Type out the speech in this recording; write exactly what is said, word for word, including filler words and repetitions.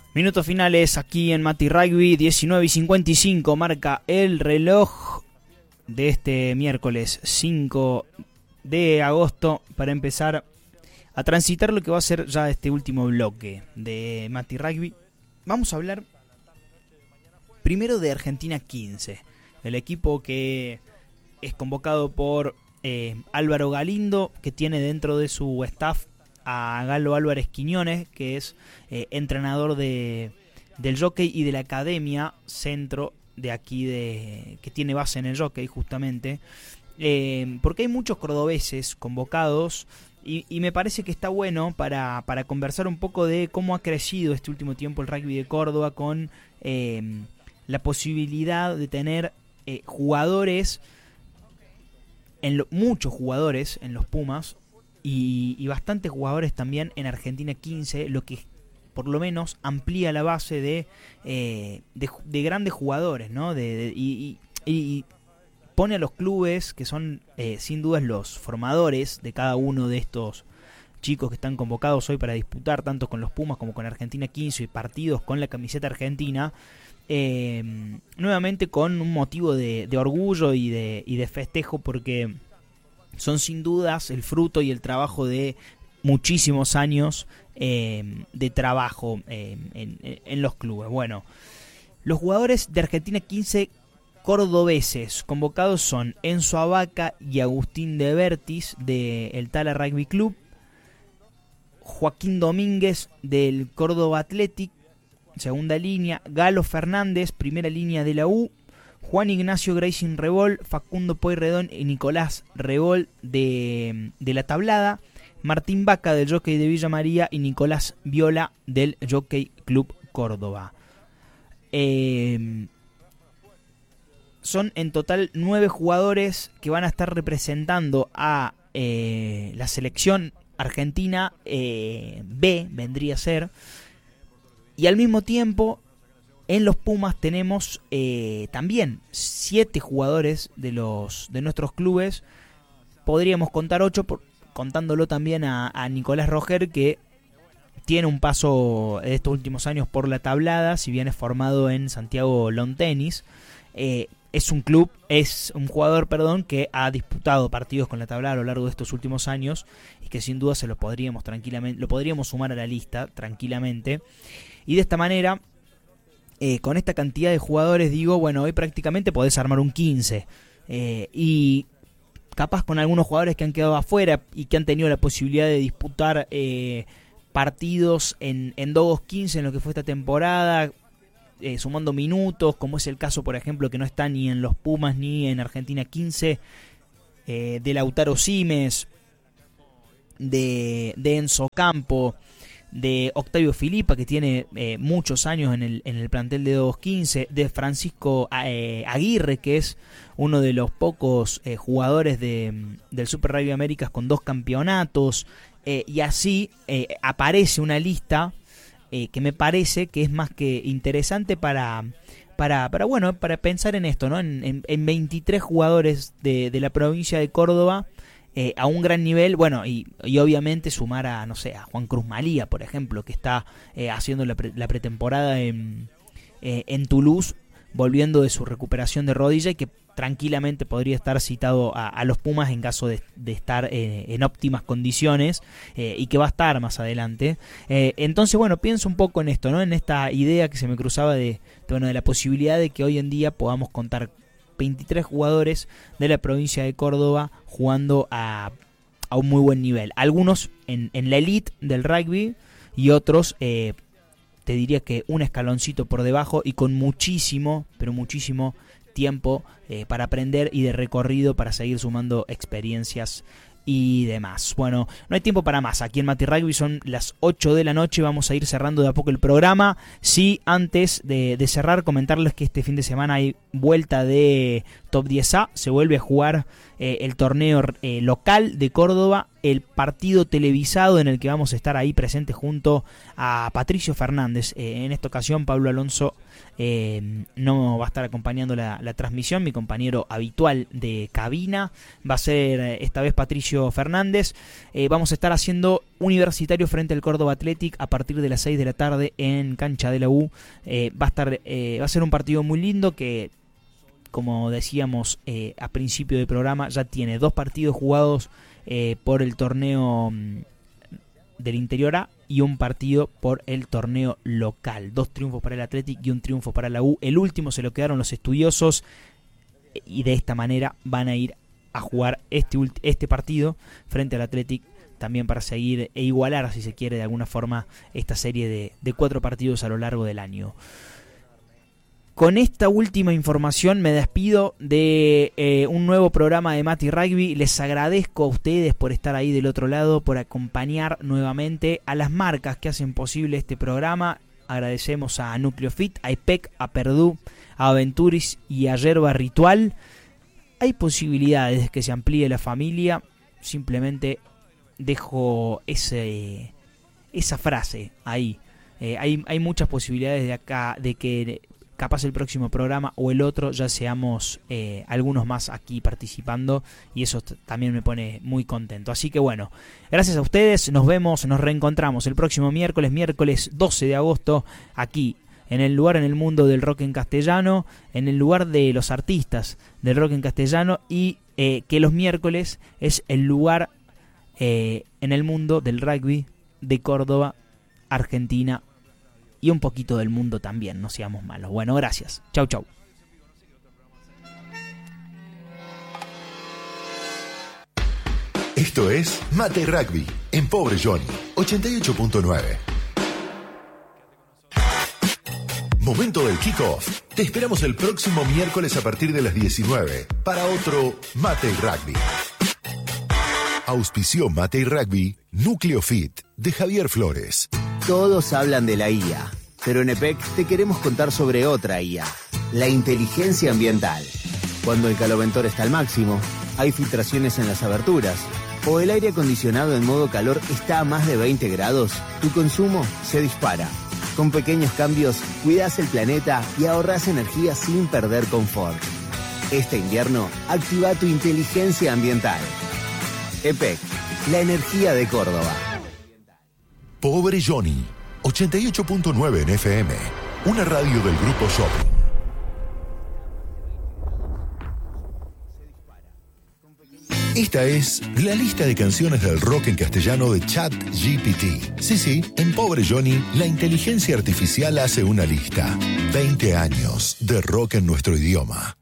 Minutos finales aquí en Mati Rugby, diecinueve y cincuenta y cinco, marca el reloj de este miércoles cinco de agosto para empezar a transitar lo que va a ser ya este último bloque de Mati Rugby. Vamos a hablar primero de Argentina quince, el equipo que es convocado por eh, Álvaro Galindo, que tiene dentro de su staff a Galo Álvarez Quiñones, que es eh, entrenador de, del jockey y de la academia centro de aquí, de que tiene base en el jockey justamente, eh, porque hay muchos cordobeses convocados y, y me parece que está bueno para, para conversar un poco de cómo ha crecido este último tiempo el rugby de Córdoba con eh, la posibilidad de tener eh, jugadores, en lo, muchos jugadores en los Pumas, Y, y bastantes jugadores también en Argentina quince, lo que por lo menos amplía la base de, eh, de, de grandes jugadores, ¿no? De, de, y, y, y pone a los clubes, que son eh, sin dudas los formadores de cada uno de estos chicos que están convocados hoy para disputar tanto con los Pumas como con Argentina quince y partidos con la camiseta argentina, eh, nuevamente con un motivo de, de orgullo y de, y de festejo, porque son sin dudas el fruto y el trabajo de muchísimos años eh, de trabajo eh, en, en los clubes. Bueno, los jugadores de Argentina quince cordobeses convocados son Enzo Abaca y Agustín de Bertis del Tala Rugby Club, Joaquín Domínguez del Córdoba Athletic, segunda línea, Galo Fernández, primera línea de la U, Juan Ignacio Gracing Rebol, Facundo Pueyrredón y Nicolás Rebol de, de la Tablada, Martín Vaca del Jockey de Villa María y Nicolás Viola del Jockey Club Córdoba. Eh, son en total nueve jugadores que van a estar representando a eh, la selección argentina eh, B, vendría a ser, y al mismo tiempo en los Pumas tenemos eh, también siete jugadores de los de nuestros clubes. Podríamos contar ocho, por, contándolo también a, a Nicolás Roger, que tiene un paso de estos últimos años por la Tablada, si bien es formado en Santiago Lawn Tennis. Eh, es un club, es un jugador, perdón, que ha disputado partidos con la Tablada a lo largo de estos últimos años y que sin duda se lo podríamos tranquilamente, lo podríamos sumar a la lista tranquilamente. Y de esta manera, Eh, con esta cantidad de jugadores, digo, bueno, hoy prácticamente podés armar un quince. Eh, y capaz con algunos jugadores que han quedado afuera y que han tenido la posibilidad de disputar eh, partidos en, en Dogos quince en lo que fue esta temporada, eh, sumando minutos, como es el caso, por ejemplo, que no está ni en los Pumas ni en Argentina quince, eh, de Lautaro Simes, de, de Enzo Campo, de Octavio Filipa, que tiene eh, muchos años en el, en el plantel de Dogos quince, de Francisco eh, Aguirre, que es uno de los pocos eh, jugadores de, del Super Rugby Américas con dos campeonatos, eh, y así eh, aparece una lista eh, que me parece que es más que interesante para, para, para, bueno, para pensar en esto, ¿no? En, en, en veintitrés jugadores de, de la provincia de Córdoba, Eh, a un gran nivel, bueno, y, y obviamente sumar a, no sé, a Juan Cruz Malía, por ejemplo, que está eh, haciendo la, pre, la pretemporada en, eh, en Toulouse, volviendo de su recuperación de rodilla y que tranquilamente podría estar citado a, a los Pumas en caso de, de estar eh, en óptimas condiciones, eh, y que va a estar más adelante. Eh, entonces, bueno, pienso un poco en esto, ¿no? En esta idea que se me cruzaba de, de, bueno, de la posibilidad de que hoy en día podamos contar veintitrés jugadores de la provincia de Córdoba jugando a, a un muy buen nivel. Algunos en, en la elite del rugby y otros, eh, te diría que un escaloncito por debajo y con muchísimo, pero muchísimo tiempo eh, para aprender y de recorrido para seguir sumando experiencias y demás. Bueno, no hay tiempo para más. Aquí en Mati Rugby son las ocho de la noche. Vamos a ir cerrando de a poco el programa. Sí, antes de, de cerrar, comentarles que este fin de semana hay vuelta de Top diez A. Se vuelve a jugar eh, el torneo eh, local de Córdoba el partido televisado en el que vamos a estar ahí presentes junto a Patricio Fernández. Eh, en esta ocasión Pablo Alonso eh, no va a estar acompañando la, la transmisión, mi compañero habitual de cabina va a ser eh, esta vez Patricio Fernández. Eh, vamos a estar haciendo Universitario frente al Córdoba Athletic a partir de las seis de la tarde en cancha de la U. Eh, va a estar, eh, va a ser un partido muy lindo que, como decíamos eh, a principio del programa, ya tiene dos partidos jugados eh, por el torneo mm, del Interior A y un partido por el torneo local. Dos triunfos para el Athletic y un triunfo para la U. El último se lo quedaron los estudiosos y de esta manera van a ir a jugar este, este partido frente al Athletic, también para seguir e igualar, si se quiere de alguna forma, esta serie de, de cuatro partidos a lo largo del año. Con esta última información me despido de eh, un nuevo programa de Mati Rugby. Les agradezco a ustedes por estar ahí del otro lado, por acompañar nuevamente a las marcas que hacen posible este programa. Agradecemos a Núcleo Fit, a E P E C, a Perdú, a Aventuris y a Yerba Ritual. Hay posibilidades de que se amplíe la familia. Simplemente dejo ese, esa frase ahí. Eh, hay, hay muchas posibilidades de acá de que capaz el próximo programa o el otro ya seamos eh, algunos más aquí participando, y eso t- también me pone muy contento. Así que bueno, gracias a ustedes, nos vemos, nos reencontramos el próximo miércoles, miércoles doce de agosto, aquí en el lugar en el mundo del rock en castellano, en el lugar de los artistas del rock en castellano, y eh, que los miércoles es el lugar eh, en el mundo del rugby de Córdoba, Argentina, y un poquito del mundo también, no seamos malos. Bueno, gracias. Chau, chau. Esto es Mate Rugby en Pobre Johnny, ochenta y ocho punto nueve. Momento del kickoff. Te esperamos el próximo miércoles a partir de las diecinueve para otro Mate Rugby. Auspició Mate Rugby Núcleo Fit de Javier Flores. Todos hablan de la I A, pero en E P E C te queremos contar sobre otra I A, la inteligencia ambiental. Cuando el caloventor está al máximo, hay filtraciones en las aberturas, o el aire acondicionado en modo calor está a más de veinte grados, tu consumo se dispara. Con pequeños cambios, cuidas el planeta y ahorras energía sin perder confort. Este invierno, activa tu inteligencia ambiental. E P E C, la energía de Córdoba. Pobre Johnny, ochenta y ocho punto nueve en F M, una radio del Grupo Shopping. Esta es la lista de canciones del rock en castellano de ChatGPT. Sí, sí, en Pobre Johnny, la inteligencia artificial hace una lista. veinte años de rock en nuestro idioma.